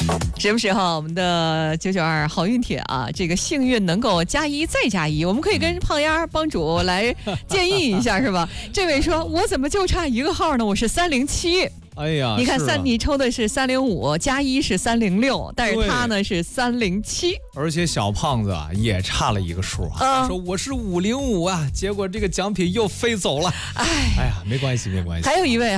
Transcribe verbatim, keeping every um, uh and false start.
时不时哈，我们的九九二好运帖啊，这个幸运能够加一再加一，我们可以跟胖丫帮主来建议一下，是吧？这位说，我怎么就差一个号呢？我是三零七。 哎呀， 你看三， 啊、 你抽的是三零五，加一是三零六，但是他呢是三零七， 而且小胖子啊也差了一个数啊，嗯、说我是五零五啊，结果这个奖品又飞走了。哎，哎呀，没关系，没关系。 还有一位。